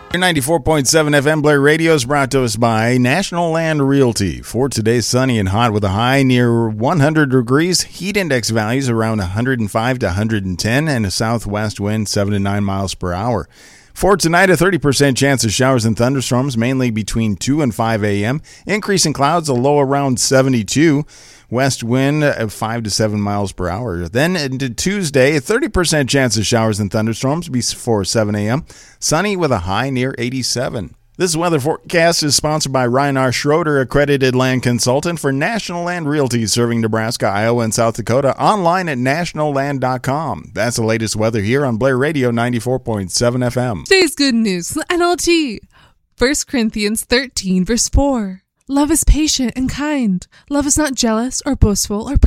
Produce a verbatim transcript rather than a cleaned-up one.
ninety-four point seven F M Blair Radio is brought to us by National Land Realty. For today, sunny and hot with a high near one hundred degrees, heat index values around one hundred five to one hundred ten, and a southwest wind seven to nine miles per hour. For tonight, a thirty percent chance of showers and thunderstorms, mainly between two and five a.m. Increasing clouds, a low around seventy-two. West wind of five to seven miles per hour. Then into Tuesday, a thirty percent chance of showers and thunderstorms before seven a.m. Sunny with a high near eighty-seven. This weather forecast is sponsored by Ryan R. Schroeder, accredited land consultant for National Land Realty, serving Nebraska, Iowa, and South Dakota. Online at national land dot com. That's the latest weather here on Blair Radio ninety-four point seven F M. Today's good news, N L T. First Corinthians thirteen, verse four. Love is patient and kind. Love is not jealous or boastful or